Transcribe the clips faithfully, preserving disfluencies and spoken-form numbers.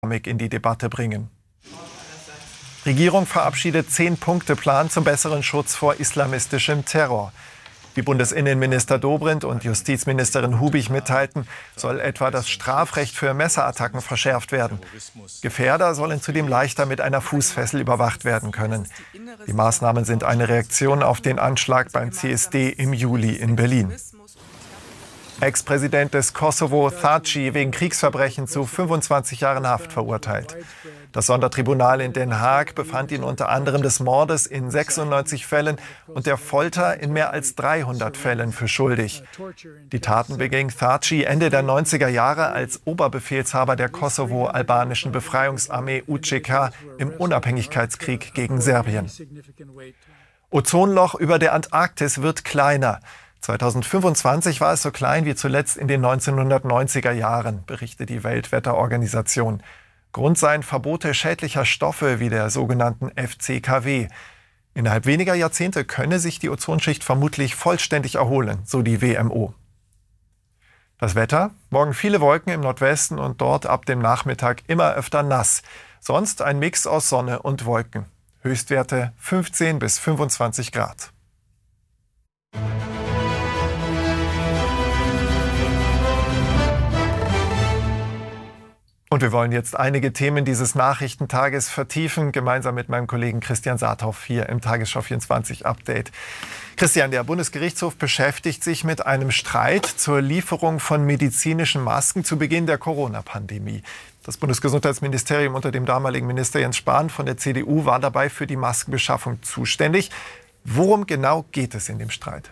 in die Debatte bringen. Regierung verabschiedet Zehn-Punkte-Plan zum besseren Schutz vor islamistischem Terror. Wie Bundesinnenminister Dobrindt und Justizministerin Hubig mitteilten, soll etwa das Strafrecht für Messerattacken verschärft werden. Gefährder sollen zudem leichter mit einer Fußfessel überwacht werden können. Die Maßnahmen sind eine Reaktion auf den Anschlag beim C S D im Juli in Berlin. Ex-Präsident des Kosovo, Thaci, wegen Kriegsverbrechen zu fünfundzwanzig Jahren Haft verurteilt. Das Sondertribunal in Den Haag befand ihn unter anderem des Mordes in sechsundneunzig Fällen und der Folter in mehr als dreihundert Fällen für schuldig. Die Taten beging Thaci Ende der neunziger Jahre als Oberbefehlshaber der Kosovo-albanischen Befreiungsarmee U C K im Unabhängigkeitskrieg gegen Serbien. Ozonloch über der Antarktis wird kleiner. zweitausendfünfundzwanzig war es so klein wie zuletzt in den neunzehnhundertneunziger Jahren, berichtet die Weltwetterorganisation. Grund seien Verbote schädlicher Stoffe wie der sogenannten F C K W. Innerhalb weniger Jahrzehnte könne sich die Ozonschicht vermutlich vollständig erholen, so die W M O. Das Wetter? Morgen viele Wolken im Nordwesten und dort ab dem Nachmittag immer öfter nass. Sonst ein Mix aus Sonne und Wolken. Höchstwerte fünfzehn bis fünfundzwanzig Grad. Und wir wollen jetzt einige Themen dieses Nachrichtentages vertiefen, gemeinsam mit meinem Kollegen Christian Saathoff hier im Tagesschau vierundzwanzig Update. Christian, der Bundesgerichtshof beschäftigt sich mit einem Streit zur Lieferung von medizinischen Masken zu Beginn der Corona-Pandemie. Das Bundesgesundheitsministerium unter dem damaligen Minister Jens Spahn von der C D U war dabei für die Maskenbeschaffung zuständig. Worum genau geht es in dem Streit?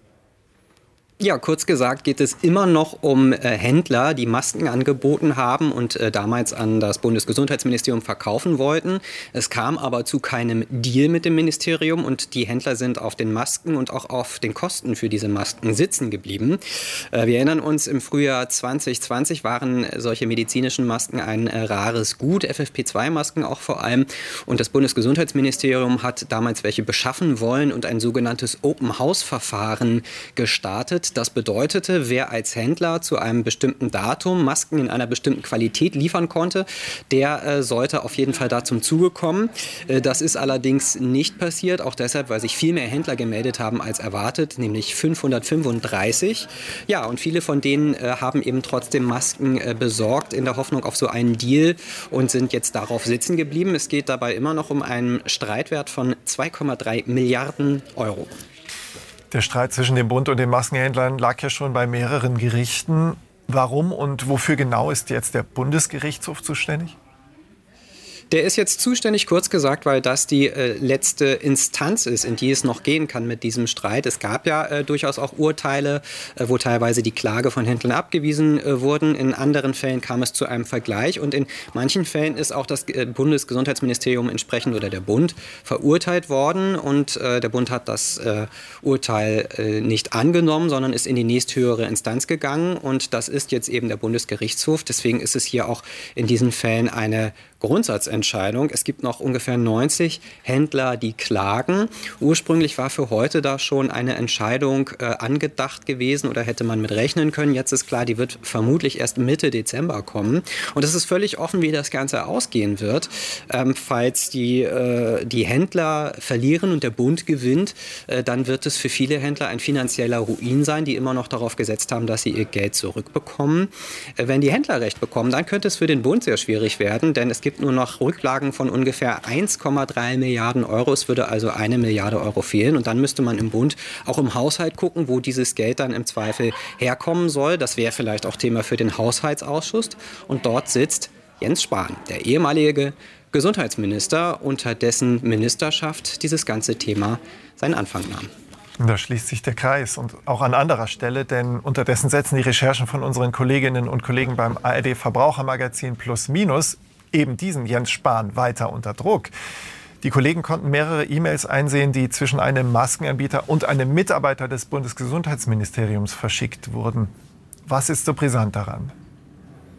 Ja, kurz gesagt geht es immer noch um äh, Händler, die Masken angeboten haben und äh, damals an das Bundesgesundheitsministerium verkaufen wollten. Es kam aber zu keinem Deal mit dem Ministerium und die Händler sind auf den Masken und auch auf den Kosten für diese Masken sitzen geblieben. Äh, wir erinnern uns, im Frühjahr zwanzig zwanzig waren solche medizinischen Masken ein äh, rares Gut, F F P zwei Masken auch vor allem. Und das Bundesgesundheitsministerium hat damals welche beschaffen wollen und ein sogenanntes Open-House-Verfahren gestartet. Das bedeutete, wer als Händler zu einem bestimmten Datum Masken in einer bestimmten Qualität liefern konnte, der äh, sollte auf jeden Fall da zum Zuge kommen. Äh, das ist allerdings nicht passiert, auch deshalb, weil sich viel mehr Händler gemeldet haben als erwartet, nämlich fünfhundertfünfunddreißig. Ja, und viele von denen äh, haben eben trotzdem Masken äh, besorgt in der Hoffnung auf so einen Deal und sind jetzt darauf sitzen geblieben. Es geht dabei immer noch um einen Streitwert von zwei Komma drei Milliarden Euro. Der Streit zwischen dem Bund und den Maskenhändlern lag ja schon bei mehreren Gerichten. Warum und wofür genau ist jetzt der Bundesgerichtshof zuständig? Der ist jetzt zuständig, kurz gesagt, weil das die äh, letzte Instanz ist, in die es noch gehen kann mit diesem Streit. Es gab ja äh, durchaus auch Urteile, äh, wo teilweise die Klage von Händlern abgewiesen äh, wurden. In anderen Fällen kam es zu einem Vergleich und in manchen Fällen ist auch das äh, Bundesgesundheitsministerium entsprechend oder der Bund verurteilt worden und äh, der Bund hat das äh, Urteil äh, nicht angenommen, sondern ist in die nächsthöhere Instanz gegangen und das ist jetzt eben der Bundesgerichtshof. Deswegen ist es hier auch in diesen Fällen eine Grundsatzentscheidung. Es gibt noch ungefähr neunzig Händler, die klagen. Ursprünglich war für heute da schon eine Entscheidung äh, angedacht gewesen oder hätte man mit rechnen können. Jetzt ist klar, die wird vermutlich erst Mitte Dezember kommen. Und es ist völlig offen, wie das Ganze ausgehen wird. Ähm, falls die, äh, die Händler verlieren und der Bund gewinnt, äh, dann wird es für viele Händler ein finanzieller Ruin sein, die immer noch darauf gesetzt haben, dass sie ihr Geld zurückbekommen. Äh, wenn die Händler Recht bekommen, dann könnte es für den Bund sehr schwierig werden, denn es gibt nur noch Rücklagen von ungefähr eins Komma drei Milliarden Euro. Es würde also eine Milliarde Euro fehlen. Und dann müsste man im Bund auch im Haushalt gucken, wo dieses Geld dann im Zweifel herkommen soll. Das wäre vielleicht auch Thema für den Haushaltsausschuss. Und dort sitzt Jens Spahn, der ehemalige Gesundheitsminister, unter dessen Ministerschaft dieses ganze Thema seinen Anfang nahm. Da schließt sich der Kreis und auch an anderer Stelle, denn unterdessen setzen die Recherchen von unseren Kolleginnen und Kollegen beim A R D Verbrauchermagazin Plus Minus eben diesen Jens Spahn weiter unter Druck. Die Kollegen konnten mehrere E-Mails einsehen, die zwischen einem Maskenanbieter und einem Mitarbeiter des Bundesgesundheitsministeriums verschickt wurden. Was ist so brisant daran?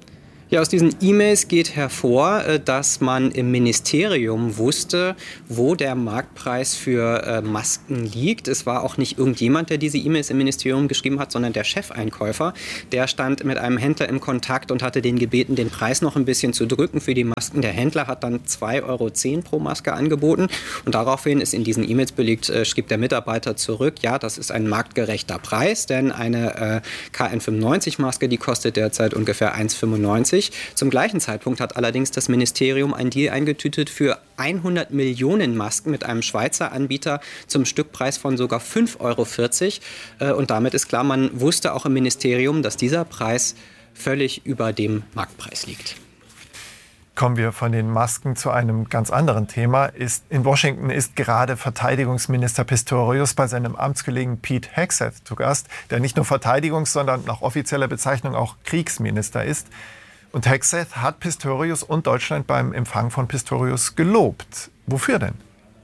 Ja, aus diesen E-Mails geht hervor, dass man im Ministerium wusste, wo der Marktpreis für Masken liegt. Es war auch nicht irgendjemand, der diese E-Mails im Ministerium geschrieben hat, sondern der Chefeinkäufer. Der stand mit einem Händler im Kontakt und hatte den gebeten, den Preis noch ein bisschen zu drücken für die Masken. Der Händler hat dann zwei Euro zehn pro Maske angeboten. Und daraufhin ist in diesen E-Mails belegt, äh, schrieb der Mitarbeiter zurück, ja, das ist ein marktgerechter Preis, denn eine äh, K N fünfundneunzig Maske, die kostet derzeit ungefähr eins Euro fünfundneunzig. Zum gleichen Zeitpunkt hat allerdings das Ministerium einen Deal eingetütet für hundert Millionen Masken mit einem Schweizer Anbieter zum Stückpreis von sogar fünf Euro vierzig. Und damit ist klar, man wusste auch im Ministerium, dass dieser Preis völlig über dem Marktpreis liegt. Kommen wir von den Masken zu einem ganz anderen Thema. Ist, in Washington ist gerade Verteidigungsminister Pistorius bei seinem Amtskollegen Pete Hegseth zu Gast, der nicht nur Verteidigungs-, sondern nach offizieller Bezeichnung auch Kriegsminister ist. Und Hegseth hat Pistorius und Deutschland beim Empfang von Pistorius gelobt. Wofür denn?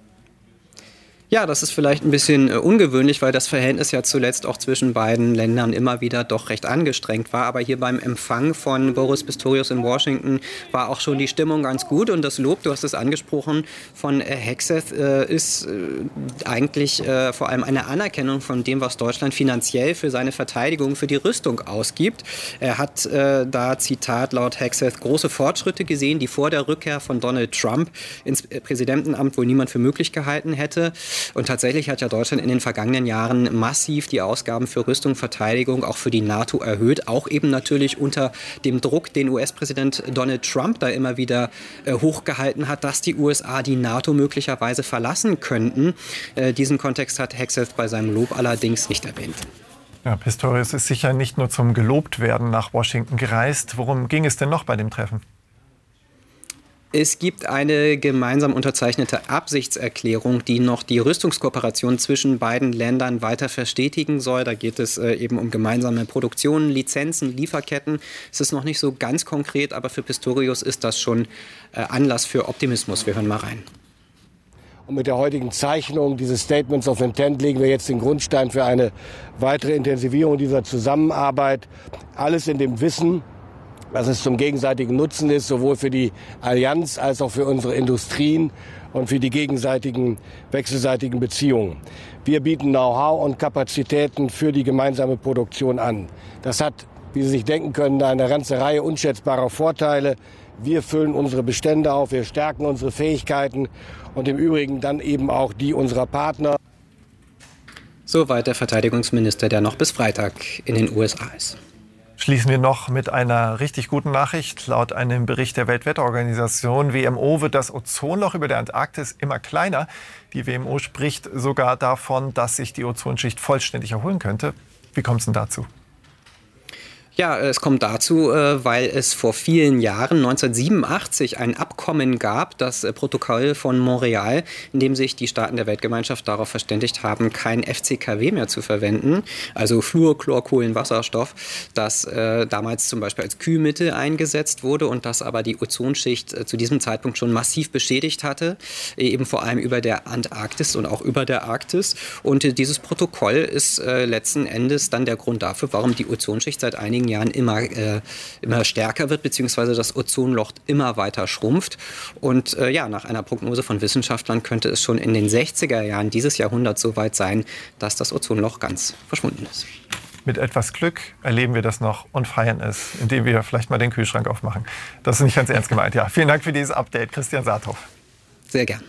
Ja, das ist vielleicht ein bisschen äh, ungewöhnlich, weil das Verhältnis ja zuletzt auch zwischen beiden Ländern immer wieder doch recht angestrengt war. Aber hier beim Empfang von Boris Pistorius in Washington war auch schon die Stimmung ganz gut. Und das Lob, du hast es angesprochen, von äh, Hegseth äh, ist äh, eigentlich äh, vor allem eine Anerkennung von dem, was Deutschland finanziell für seine Verteidigung, für die Rüstung ausgibt. Er hat äh, da, Zitat laut Hegseth, große Fortschritte gesehen, die vor der Rückkehr von Donald Trump ins Präsidentenamt wohl niemand für möglich gehalten hätte. Und tatsächlich hat ja Deutschland in den vergangenen Jahren massiv die Ausgaben für Rüstung, Verteidigung, auch für die NATO erhöht. Auch eben natürlich unter dem Druck, den U S-Präsident Donald Trump da immer wieder äh, hochgehalten hat, dass die U S A die NATO möglicherweise verlassen könnten. Äh, diesen Kontext hat Hegseth bei seinem Lob allerdings nicht erwähnt. Ja, Pistorius ist sicher nicht nur zum Gelobtwerden nach Washington gereist. Worum ging es denn noch bei dem Treffen? Es gibt eine gemeinsam unterzeichnete Absichtserklärung, die noch die Rüstungskooperation zwischen beiden Ländern weiter verstetigen soll. Da geht es äh, eben um gemeinsame Produktionen, Lizenzen, Lieferketten. Es ist noch nicht so ganz konkret, aber für Pistorius ist das schon äh, Anlass für Optimismus. Wir hören mal rein. Und mit der heutigen Zeichnung dieses Statements of Intent legen wir jetzt den Grundstein für eine weitere Intensivierung dieser Zusammenarbeit. Alles in dem Wissen, dass es zum gegenseitigen Nutzen ist, sowohl für die Allianz als auch für unsere Industrien und für die gegenseitigen wechselseitigen Beziehungen. Wir bieten Know-how und Kapazitäten für die gemeinsame Produktion an. Das hat, wie Sie sich denken können, eine ganze Reihe unschätzbarer Vorteile. Wir füllen unsere Bestände auf, wir stärken unsere Fähigkeiten und im Übrigen dann eben auch die unserer Partner. Soweit der Verteidigungsminister, der noch bis Freitag in den U S A ist. Schließen wir noch mit einer richtig guten Nachricht. Laut einem Bericht der Weltwetterorganisation W M O wird das Ozonloch über der Antarktis immer kleiner. Die W M O spricht sogar davon, dass sich die Ozonschicht vollständig erholen könnte. Wie kommt es denn dazu? Ja, es kommt dazu, weil es vor vielen Jahren, neunzehnhundertsiebenundachtzig, ein Abkommen gab, das Protokoll von Montreal, in dem sich die Staaten der Weltgemeinschaft darauf verständigt haben, kein F C K W mehr zu verwenden, also Fluor, Chlorkohlenwasserstoff, das äh, damals zum Beispiel als Kühlmittel eingesetzt wurde und das aber die Ozonschicht äh, zu diesem Zeitpunkt schon massiv beschädigt hatte, eben vor allem über der Antarktis und auch über der Arktis. Und äh, dieses Protokoll ist äh, letzten Endes dann der Grund dafür, warum die Ozonschicht seit einigen Jahren immer, äh, immer stärker wird, beziehungsweise das Ozonloch immer weiter schrumpft. Und äh, ja, nach einer Prognose von Wissenschaftlern könnte es schon in den sechziger Jahren dieses Jahrhunderts so weit sein, dass das Ozonloch ganz verschwunden ist. Mit etwas Glück erleben wir das noch und feiern es, indem wir vielleicht mal den Kühlschrank aufmachen. Das ist nicht ganz ernst gemeint. Ja, vielen Dank für dieses Update, Christian Saathoff. Sehr gern.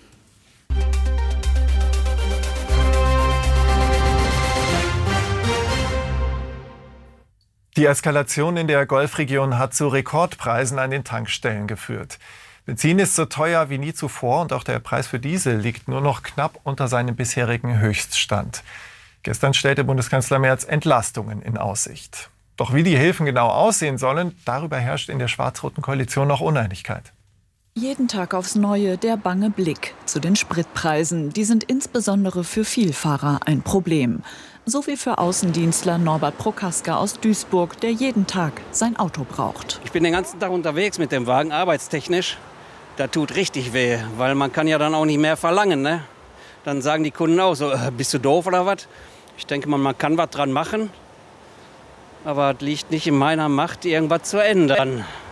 Die Eskalation in der Golfregion hat zu Rekordpreisen an den Tankstellen geführt. Benzin ist so teuer wie nie zuvor und auch der Preis für Diesel liegt nur noch knapp unter seinem bisherigen Höchststand. Gestern stellte Bundeskanzler Merz Entlastungen in Aussicht. Doch wie die Hilfen genau aussehen sollen, darüber herrscht in der schwarz-roten Koalition noch Uneinigkeit. Jeden Tag aufs Neue der bange Blick zu den Spritpreisen. Die sind insbesondere für Vielfahrer ein Problem. So wie für Außendienstler Norbert Prokaska aus Duisburg, der jeden Tag sein Auto braucht. Ich bin den ganzen Tag unterwegs mit dem Wagen, arbeitstechnisch. Das tut richtig weh, weil man kann ja dann auch nicht mehr verlangen, ne? Dann sagen die Kunden auch so, äh, bist du doof oder was? Ich denke mal, man kann was dran machen. Aber es liegt nicht in meiner Macht, irgendwas zu ändern.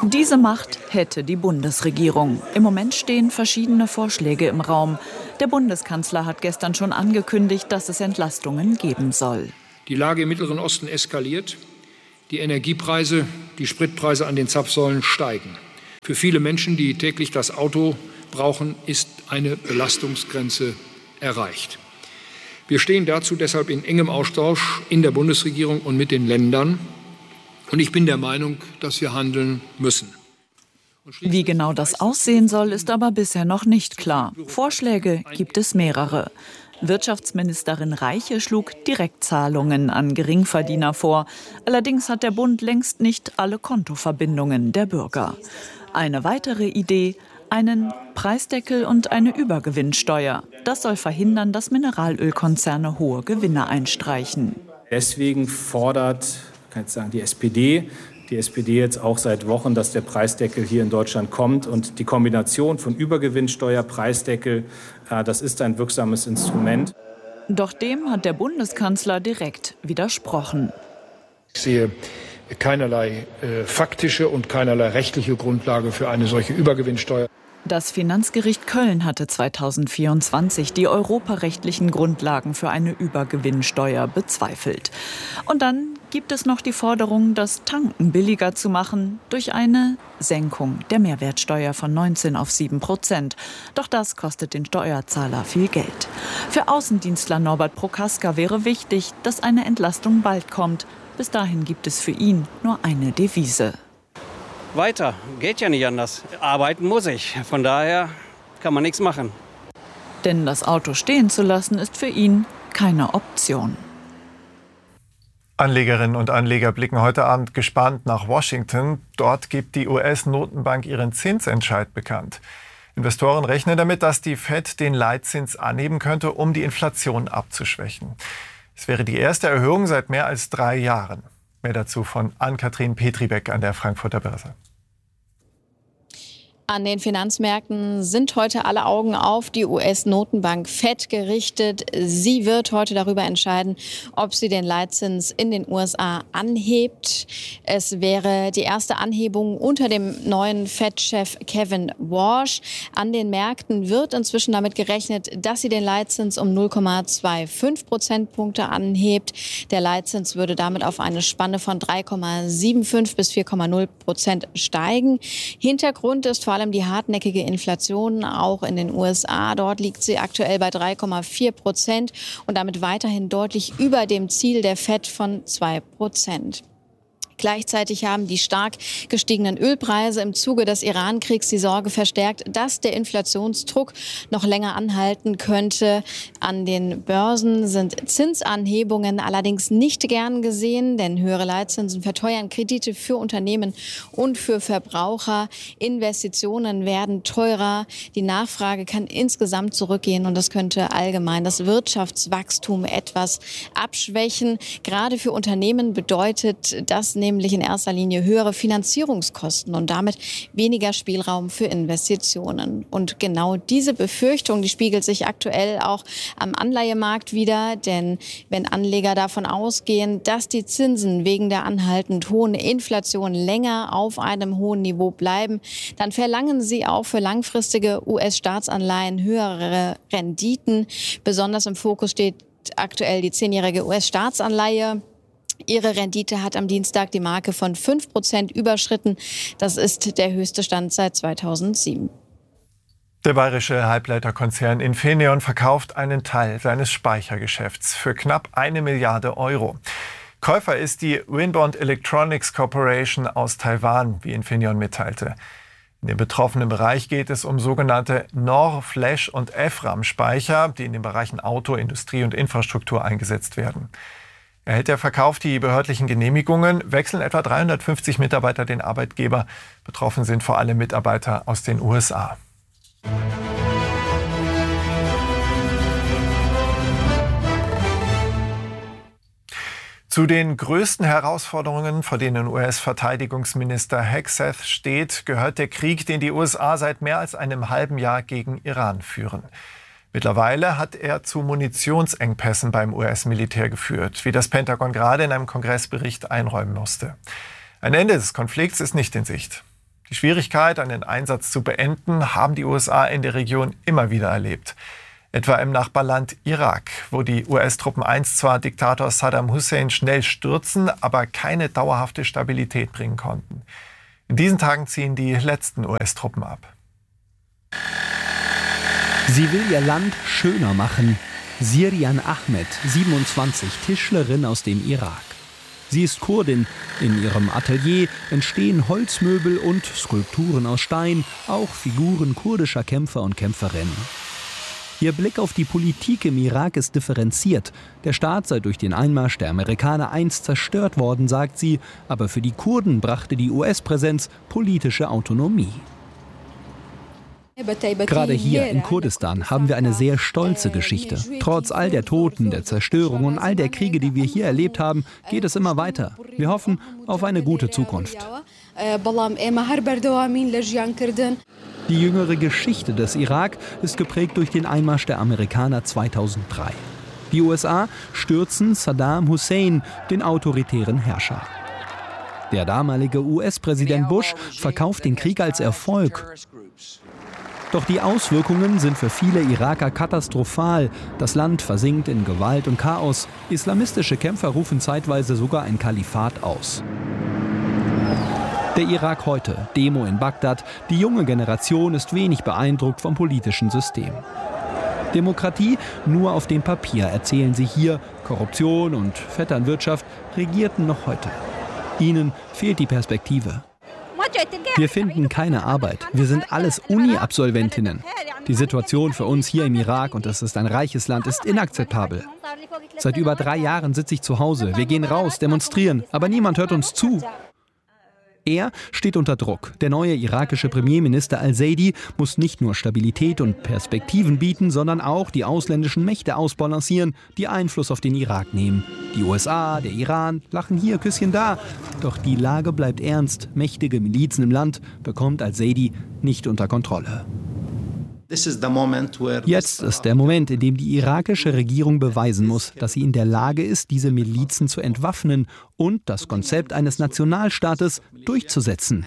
Diese Macht hätte die Bundesregierung. Im Moment stehen verschiedene Vorschläge im Raum. Der Bundeskanzler hat gestern schon angekündigt, dass es Entlastungen geben soll. Die Lage im Mittleren Osten eskaliert. Die Energiepreise, die Spritpreise an den Zapfsäulen steigen. Für viele Menschen, die täglich das Auto brauchen, ist eine Belastungsgrenze erreicht. Wir stehen dazu deshalb in engem Austausch in der Bundesregierung und mit den Ländern. Und ich bin der Meinung, dass wir handeln müssen. Wie genau das aussehen soll, ist aber bisher noch nicht klar. Vorschläge gibt es mehrere. Wirtschaftsministerin Reiche schlug Direktzahlungen an Geringverdiener vor. Allerdings hat der Bund längst nicht alle Kontoverbindungen der Bürger. Eine weitere Idee: einen Preisdeckel und eine Übergewinnsteuer. Das soll verhindern, dass Mineralölkonzerne hohe Gewinne einstreichen. Deswegen fordert, kann ich sagen, die S P D, die S P D jetzt auch seit Wochen, dass der Preisdeckel hier in Deutschland kommt. Und die Kombination von Übergewinnsteuer, Preisdeckel, äh, das ist ein wirksames Instrument. Doch dem hat der Bundeskanzler direkt widersprochen. Ich sehe keinerlei äh, faktische und keinerlei rechtliche Grundlage für eine solche Übergewinnsteuer. Das Finanzgericht Köln hatte zweitausendvierundzwanzig die europarechtlichen Grundlagen für eine Übergewinnsteuer bezweifelt. Und dann gibt es noch die Forderung, das Tanken billiger zu machen durch eine Senkung der Mehrwertsteuer von neunzehn auf sieben Prozent. Doch das kostet den Steuerzahler viel Geld. Für Außendienstler Norbert Prokaska wäre wichtig, dass eine Entlastung bald kommt. Bis dahin gibt es für ihn nur eine Devise. Weiter, geht ja nicht anders. Arbeiten muss ich. Von daher kann man nichts machen. Denn das Auto stehen zu lassen, ist für ihn keine Option. Anlegerinnen und Anleger blicken heute Abend gespannt nach Washington. Dort gibt die U S-Notenbank ihren Zinsentscheid bekannt. Investoren rechnen damit, dass die Fed den Leitzins anheben könnte, um die Inflation abzuschwächen. Es wäre die erste Erhöhung seit mehr als drei Jahren. Mehr dazu von Ann-Kathrin Petribeck an der Frankfurter Börse. An den Finanzmärkten sind heute alle Augen auf die U S-Notenbank Fed gerichtet. Sie wird heute darüber entscheiden, ob sie den Leitzins in den U S A anhebt. Es wäre die erste Anhebung unter dem neuen Fed-Chef Kevin Warsh. An den Märkten wird inzwischen damit gerechnet, dass sie den Leitzins um null Komma fünfundzwanzig Prozentpunkte anhebt. Der Leitzins würde damit auf eine Spanne von drei Komma fünfundsiebzig bis vier Komma null Prozent steigen. Hintergrund ist vor allem die hartnäckige Inflation, auch in den U S A. Dort liegt sie aktuell bei drei Komma vier Prozent und damit weiterhin deutlich über dem Ziel der Fed von zwei Prozent. Gleichzeitig haben die stark gestiegenen Ölpreise im Zuge des Iran-Kriegs die Sorge verstärkt, dass der Inflationsdruck noch länger anhalten könnte. An den Börsen sind Zinsanhebungen allerdings nicht gern gesehen, denn höhere Leitzinsen verteuern Kredite für Unternehmen und für Verbraucher. Investitionen werden teurer. Die Nachfrage kann insgesamt zurückgehen und das könnte allgemein das Wirtschaftswachstum etwas abschwächen. Gerade für Unternehmen bedeutet das nämlich in erster Linie höhere Finanzierungskosten und damit weniger Spielraum für Investitionen. Und genau diese Befürchtung, die spiegelt sich aktuell auch am Anleihemarkt wider, denn wenn Anleger davon ausgehen, dass die Zinsen wegen der anhaltend hohen Inflation länger auf einem hohen Niveau bleiben, dann verlangen sie auch für langfristige U S-Staatsanleihen höhere Renditen. Besonders im Fokus steht aktuell die zehnjährige U S-Staatsanleihe. Ihre Rendite hat am Dienstag die Marke von fünf Prozent überschritten. Das ist der höchste Stand seit zweitausendsieben. Der bayerische Halbleiterkonzern Infineon verkauft einen Teil seines Speichergeschäfts für knapp eine Milliarde Euro. Käufer ist die Winbond Electronics Corporation aus Taiwan, wie Infineon mitteilte. In dem betroffenen Bereich geht es um sogenannte N O R, Flash- und F RAM-Speicher, die in den Bereichen Auto, Industrie und Infrastruktur eingesetzt werden. Erhält der Verkauf die behördlichen Genehmigungen, wechseln etwa dreihundertfünfzig Mitarbeiter den Arbeitgeber. Betroffen sind vor allem Mitarbeiter aus den U S A. Zu den größten Herausforderungen, vor denen U S-Verteidigungsminister Hegseth steht, gehört der Krieg, den die U S A seit mehr als einem halben Jahr gegen Iran führen. Mittlerweile hat er zu Munitionsengpässen beim U S-Militär geführt, wie das Pentagon gerade in einem Kongressbericht einräumen musste. Ein Ende des Konflikts ist nicht in Sicht. Die Schwierigkeit, einen Einsatz zu beenden, haben die U S A in der Region immer wieder erlebt. Etwa im Nachbarland Irak, wo die U S-Truppen einst zwar Diktator Saddam Hussein schnell stürzen, aber keine dauerhafte Stabilität bringen konnten. In diesen Tagen ziehen die letzten U S-Truppen ab. Sie will ihr Land schöner machen. Sirian Ahmed, siebenundzwanzig, Tischlerin aus dem Irak. Sie ist Kurdin. In ihrem Atelier entstehen Holzmöbel und Skulpturen aus Stein, auch Figuren kurdischer Kämpfer und Kämpferinnen. Ihr Blick auf die Politik im Irak ist differenziert. Der Staat sei durch den Einmarsch der Amerikaner einst zerstört worden, sagt sie. Aber für die Kurden brachte die U S-Präsenz politische Autonomie. Gerade hier in Kurdistan haben wir eine sehr stolze Geschichte. Trotz all der Toten, der Zerstörung und all der Kriege, die wir hier erlebt haben, geht es immer weiter. Wir hoffen auf eine gute Zukunft. Die jüngere Geschichte des Irak ist geprägt durch den Einmarsch der Amerikaner zweitausenddrei. Die U S A stürzen Saddam Hussein, den autoritären Herrscher. Der damalige U S-Präsident Bush verkauft den Krieg als Erfolg. Doch die Auswirkungen sind für viele Iraker katastrophal. Das Land versinkt in Gewalt und Chaos. Islamistische Kämpfer rufen zeitweise sogar ein Kalifat aus. Der Irak heute, Demo in Bagdad. Die junge Generation ist wenig beeindruckt vom politischen System. Demokratie nur auf dem Papier, erzählen sie hier. Korruption und Vetternwirtschaft regierten noch heute. Ihnen fehlt die Perspektive. Wir finden keine Arbeit. Wir sind alles Uni-Absolventinnen. Die Situation für uns hier im Irak, und es ist ein reiches Land, ist inakzeptabel. Seit über drei Jahren sitze ich zu Hause. Wir gehen raus, demonstrieren, aber niemand hört uns zu. Er steht unter Druck. Der neue irakische Premierminister al-Saidi muss nicht nur Stabilität und Perspektiven bieten, sondern auch die ausländischen Mächte ausbalancieren, die Einfluss auf den Irak nehmen. Die U S A, der Iran lachen hier, Küsschen da. Doch die Lage bleibt ernst. Mächtige Milizen im Land bekommt al-Saidi nicht unter Kontrolle. Jetzt ist der Moment, in dem die irakische Regierung beweisen muss, dass sie in der Lage ist, diese Milizen zu entwaffnen und das Konzept eines Nationalstaates durchzusetzen.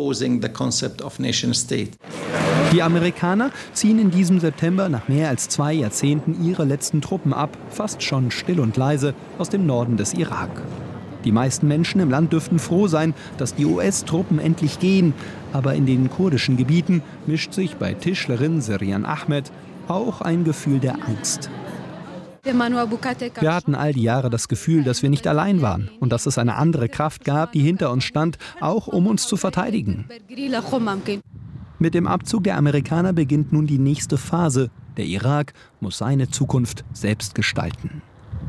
Die Amerikaner ziehen in diesem September nach mehr als zwei Jahrzehnten ihre letzten Truppen ab, fast schon still und leise, aus dem Norden des Irak. Die meisten Menschen im Land dürften froh sein, dass die U S-Truppen endlich gehen. Aber in den kurdischen Gebieten mischt sich bei Tischlerin Sirian Ahmed auch ein Gefühl der Angst. Wir hatten all die Jahre das Gefühl, dass wir nicht allein waren und dass es eine andere Kraft gab, die hinter uns stand, auch um uns zu verteidigen. Mit dem Abzug der Amerikaner beginnt nun die nächste Phase. Der Irak muss seine Zukunft selbst gestalten.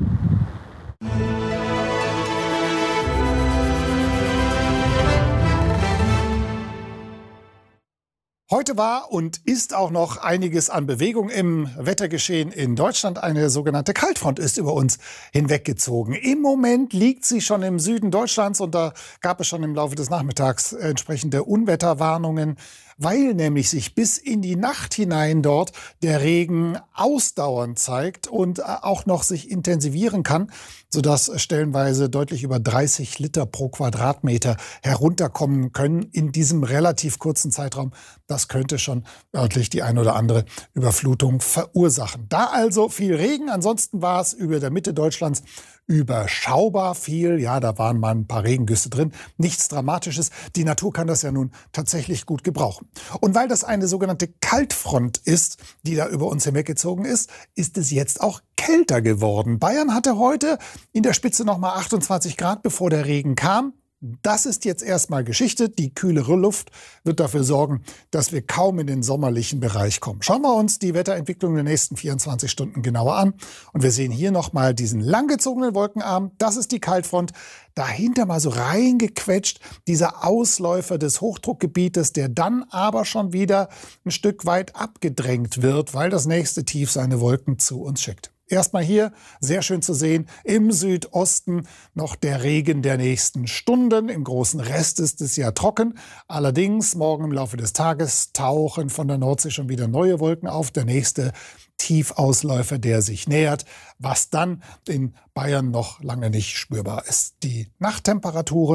Heute war und ist auch noch einiges an Bewegung im Wettergeschehen in Deutschland. Eine sogenannte Kaltfront ist über uns hinweggezogen. Im Moment liegt sie schon im Süden Deutschlands und da gab es schon im Laufe des Nachmittags entsprechende Unwetterwarnungen, weil nämlich sich bis in die Nacht hinein dort der Regen ausdauernd zeigt und auch noch sich intensivieren kann, sodass stellenweise deutlich über dreißig Liter pro Quadratmeter herunterkommen können in diesem relativ kurzen Zeitraum. Das könnte schon örtlich die ein oder andere Überflutung verursachen. Da also viel Regen, ansonsten war es über der Mitte Deutschlands überschaubar viel. Ja, da waren mal ein paar Regengüsse drin. Nichts Dramatisches. Die Natur kann das ja nun tatsächlich gut gebrauchen. Und weil das eine sogenannte Kaltfront ist, die da über uns hinweggezogen ist, ist es jetzt auch kälter geworden. Bayern hatte heute in der Spitze noch mal achtundzwanzig Grad, bevor der Regen kam. Das ist jetzt erstmal Geschichte. Die kühlere Luft wird dafür sorgen, dass wir kaum in den sommerlichen Bereich kommen. Schauen wir uns die Wetterentwicklung der nächsten vierundzwanzig Stunden genauer an. Und wir sehen hier nochmal diesen langgezogenen Wolkenarm. Das ist die Kaltfront. Dahinter mal so reingequetscht dieser Ausläufer des Hochdruckgebietes, der dann aber schon wieder ein Stück weit abgedrängt wird, weil das nächste Tief seine Wolken zu uns schickt. Erstmal hier, sehr schön zu sehen, im Südosten noch der Regen der nächsten Stunden. Im großen Rest ist es ja trocken. Allerdings morgen im Laufe des Tages tauchen von der Nordsee schon wieder neue Wolken auf. Der nächste Tiefausläufer, der sich nähert, was dann in Bayern noch lange nicht spürbar ist. Die Nachttemperaturen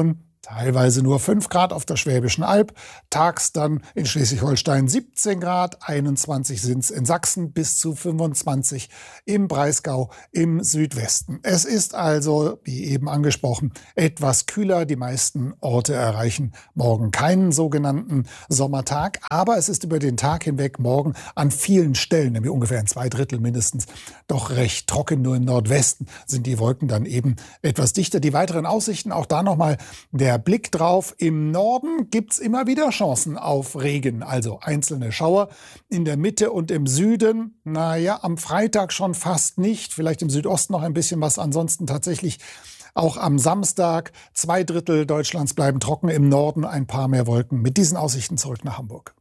Teilweise nur fünf Grad auf der Schwäbischen Alb, tags dann in Schleswig-Holstein siebzehn Grad, einundzwanzig sind es in Sachsen, bis zu fünfundzwanzig im Breisgau im Südwesten. Es ist also, wie eben angesprochen, etwas kühler. Die meisten Orte erreichen morgen keinen sogenannten Sommertag, aber es ist über den Tag hinweg morgen an vielen Stellen, nämlich ungefähr in zwei Drittel mindestens, doch recht trocken. Nur im Nordwesten sind die Wolken dann eben etwas dichter. Die weiteren Aussichten, auch da nochmal der Blick drauf. Im Norden gibt's immer wieder Chancen auf Regen, also einzelne Schauer. In der Mitte und im Süden, naja, am Freitag schon fast nicht. Vielleicht im Südosten noch ein bisschen was. Ansonsten tatsächlich auch am Samstag. Zwei Drittel Deutschlands bleiben trocken. Im Norden ein paar mehr Wolken. Mit diesen Aussichten zurück nach Hamburg.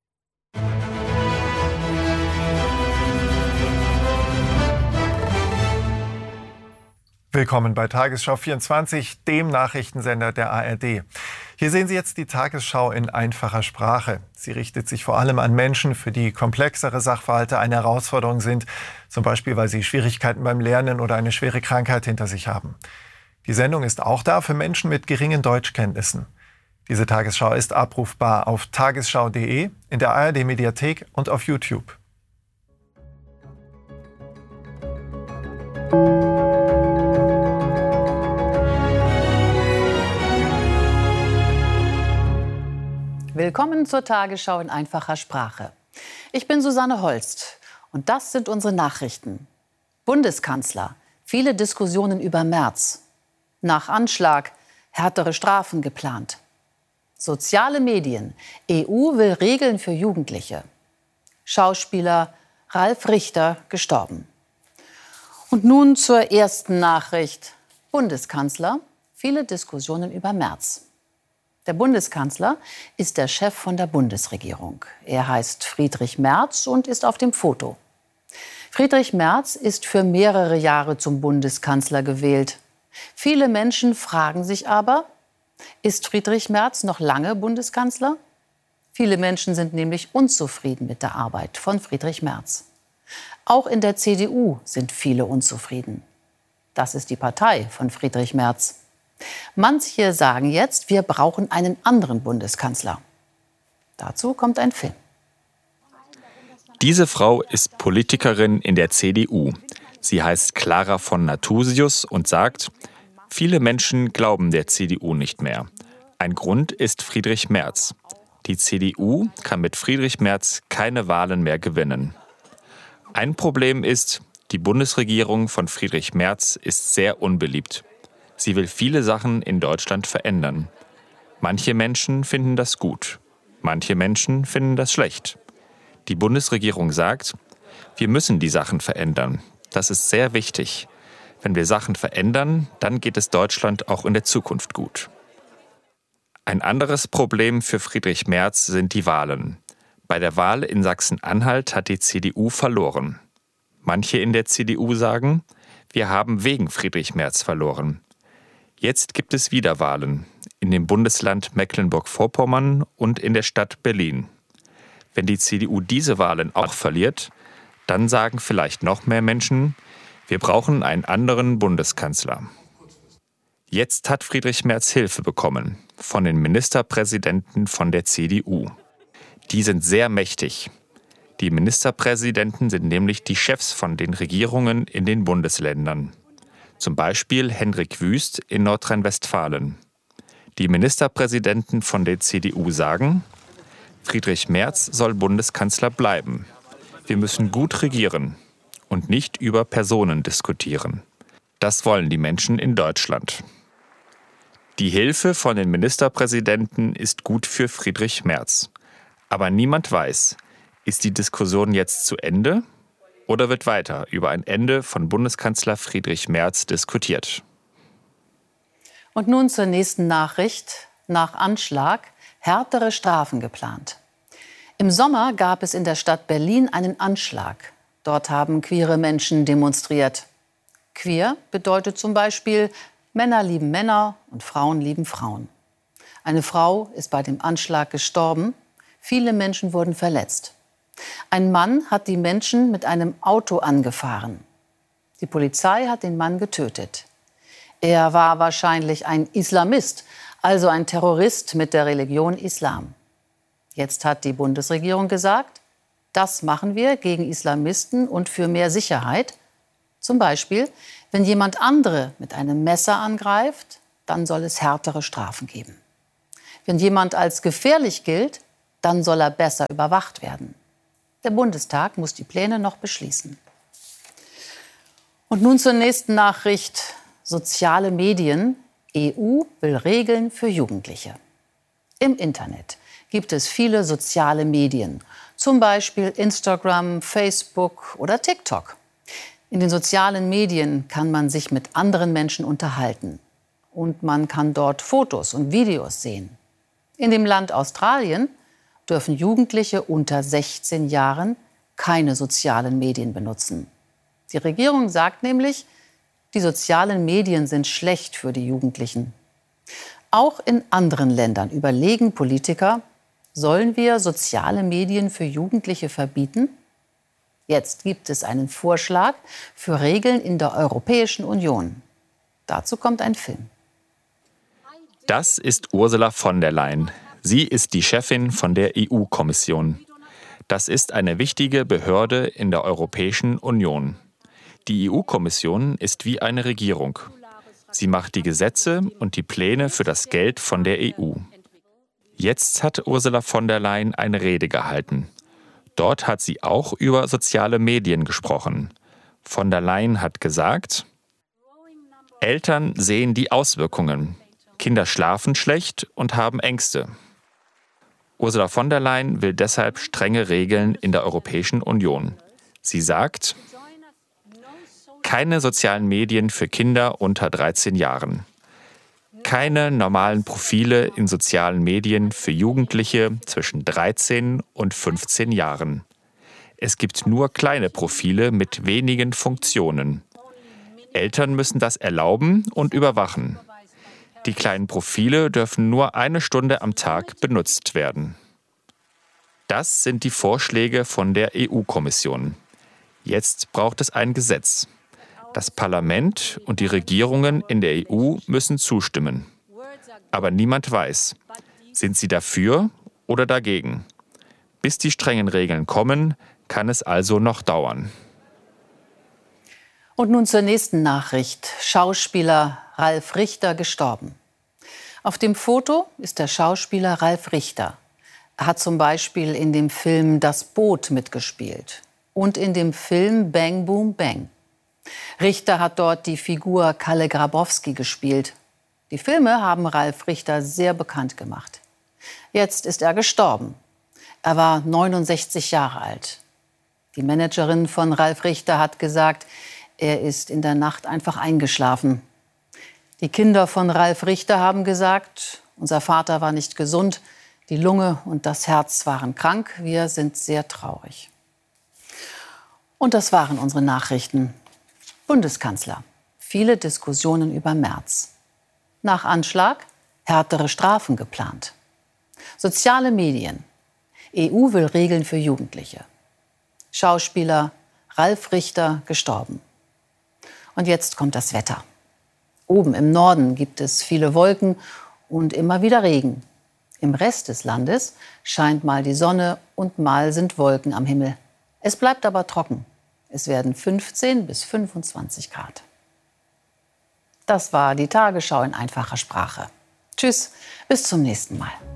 Willkommen bei Tagesschau vierundzwanzig, dem Nachrichtensender der A R D. Hier sehen Sie jetzt die Tagesschau in einfacher Sprache. Sie richtet sich vor allem an Menschen, für die komplexere Sachverhalte eine Herausforderung sind, zum Beispiel weil sie Schwierigkeiten beim Lernen oder eine schwere Krankheit hinter sich haben. Die Sendung ist auch da für Menschen mit geringen Deutschkenntnissen. Diese Tagesschau ist abrufbar auf tagesschau punkt de, in der A R D-Mediathek und auf YouTube. Willkommen zur Tagesschau in einfacher Sprache. Ich bin Susanne Holst und das sind unsere Nachrichten. Bundeskanzler, viele Diskussionen über Merz. Nach Anschlag, härtere Strafen geplant. Soziale Medien, E U will Regeln für Jugendliche. Schauspieler Ralf Richter gestorben. Und nun zur ersten Nachricht. Bundeskanzler, viele Diskussionen über Merz. Der Bundeskanzler ist der Chef von der Bundesregierung. Er heißt Friedrich Merz und ist auf dem Foto. Friedrich Merz ist für mehrere Jahre zum Bundeskanzler gewählt. Viele Menschen fragen sich aber, ist Friedrich Merz noch lange Bundeskanzler? Viele Menschen sind nämlich unzufrieden mit der Arbeit von Friedrich Merz. Auch in der C D U sind viele unzufrieden. Das ist die Partei von Friedrich Merz. Manche sagen jetzt, wir brauchen einen anderen Bundeskanzler. Dazu kommt ein Film. Diese Frau ist Politikerin in der C D U. Sie heißt Clara von Nathusius und sagt, viele Menschen glauben der C D U nicht mehr. Ein Grund ist Friedrich Merz. Die C D U kann mit Friedrich Merz keine Wahlen mehr gewinnen. Ein Problem ist, die Bundesregierung von Friedrich Merz ist sehr unbeliebt. Sie will viele Sachen in Deutschland verändern. Manche Menschen finden das gut, manche Menschen finden das schlecht. Die Bundesregierung sagt, wir müssen die Sachen verändern. Das ist sehr wichtig. Wenn wir Sachen verändern, dann geht es Deutschland auch in der Zukunft gut. Ein anderes Problem für Friedrich Merz sind die Wahlen. Bei der Wahl in Sachsen-Anhalt hat die C D U verloren. Manche in der C D U sagen, wir haben wegen Friedrich Merz verloren. Jetzt gibt es wieder Wahlen in dem Bundesland Mecklenburg-Vorpommern und in der Stadt Berlin. Wenn die C D U diese Wahlen auch verliert, dann sagen vielleicht noch mehr Menschen, wir brauchen einen anderen Bundeskanzler. Jetzt hat Friedrich Merz Hilfe bekommen von den Ministerpräsidenten von der C D U. Die sind sehr mächtig. Die Ministerpräsidenten sind nämlich die Chefs von den Regierungen in den Bundesländern. Zum Beispiel Hendrik Wüst in Nordrhein-Westfalen. Die Ministerpräsidenten von der C D U sagen, Friedrich Merz soll Bundeskanzler bleiben. Wir müssen gut regieren und nicht über Personen diskutieren. Das wollen die Menschen in Deutschland. Die Hilfe von den Ministerpräsidenten ist gut für Friedrich Merz. Aber niemand weiß, ist die Diskussion jetzt zu Ende? Oder wird weiter über ein Ende von Bundeskanzler Friedrich Merz diskutiert? Und nun zur nächsten Nachricht. Nach Anschlag härtere Strafen geplant. Im Sommer gab es in der Stadt Berlin einen Anschlag. Dort haben queere Menschen demonstriert. Queer bedeutet zum Beispiel, Männer lieben Männer und Frauen lieben Frauen. Eine Frau ist bei dem Anschlag gestorben. Viele Menschen wurden verletzt. Ein Mann hat die Menschen mit einem Auto angefahren. Die Polizei hat den Mann getötet. Er war wahrscheinlich ein Islamist, Also ein Terrorist mit der Religion Islam. Jetzt hat die Bundesregierung gesagt, das machen wir gegen Islamisten und für mehr Sicherheit. Zum Beispiel, wenn jemand andere mit einem Messer angreift, dann soll es härtere Strafen geben. Wenn jemand als gefährlich gilt, dann soll er besser überwacht werden. Der Bundestag muss die Pläne noch beschließen. Und nun zur nächsten Nachricht. Soziale Medien. E U will Regeln für Jugendliche. Im Internet gibt es viele soziale Medien. Zum Beispiel Instagram, Facebook oder TikTok. In den sozialen Medien kann man sich mit anderen Menschen unterhalten. Und man kann dort Fotos und Videos sehen. In dem Land Australien dürfen Jugendliche unter sechzehn Jahren keine sozialen Medien benutzen. Die Regierung sagt nämlich, die sozialen Medien sind schlecht für die Jugendlichen. Auch in anderen Ländern überlegen Politiker, sollen wir soziale Medien für Jugendliche verbieten? Jetzt gibt es einen Vorschlag für Regeln in der Europäischen Union. Dazu kommt ein Film. Das ist Ursula von der Leyen. Sie ist die Chefin von der E U-Kommission. Das ist eine wichtige Behörde in der Europäischen Union. Die E U-Kommission ist wie eine Regierung. Sie macht die Gesetze und die Pläne für das Geld von der E U. Jetzt hat Ursula von der Leyen eine Rede gehalten. Dort hat sie auch über soziale Medien gesprochen. Von der Leyen hat gesagt, Eltern sehen die Auswirkungen. Kinder schlafen schlecht und haben Ängste. Ursula von der Leyen will deshalb strenge Regeln in der Europäischen Union. Sie sagt, keine sozialen Medien für Kinder unter dreizehn Jahren. Keine normalen Profile in sozialen Medien für Jugendliche zwischen dreizehn und fünfzehn Jahren. Es gibt nur kleine Profile mit wenigen Funktionen. Eltern müssen das erlauben und überwachen. Die kleinen Profile dürfen nur eine Stunde am Tag benutzt werden. Das sind die Vorschläge von der E U-Kommission. Jetzt braucht es ein Gesetz. Das Parlament und die Regierungen in der E U müssen zustimmen. Aber niemand weiß, sind sie dafür oder dagegen. Bis die strengen Regeln kommen, kann es also noch dauern. Und nun zur nächsten Nachricht. Schauspieler Ralf Richter gestorben. Auf dem Foto ist der Schauspieler Ralf Richter. Er hat zum Beispiel in dem Film Das Boot mitgespielt und in dem Film Bang Boom Bang. Richter hat dort die Figur Kalle Grabowski gespielt. Die Filme haben Ralf Richter sehr bekannt gemacht. Jetzt ist er gestorben. Er war neunundsechzig Jahre alt. Die Managerin von Ralf Richter hat gesagt, er ist in der Nacht einfach eingeschlafen. Die Kinder von Ralf Richter haben gesagt, unser Vater war nicht gesund, die Lunge und das Herz waren krank, wir sind sehr traurig. Und das waren unsere Nachrichten. Bundeskanzler. Viele Diskussionen über Merz. Nach Anschlag härtere Strafen geplant. Soziale Medien. E U will Regeln für Jugendliche. Schauspieler Ralf Richter gestorben. Und jetzt kommt das Wetter. Oben im Norden gibt es viele Wolken und immer wieder Regen. Im Rest des Landes scheint mal die Sonne und mal sind Wolken am Himmel. Es bleibt aber trocken. Es werden fünfzehn bis fünfundzwanzig Grad. Das war die Tagesschau in einfacher Sprache. Tschüss, bis zum nächsten Mal.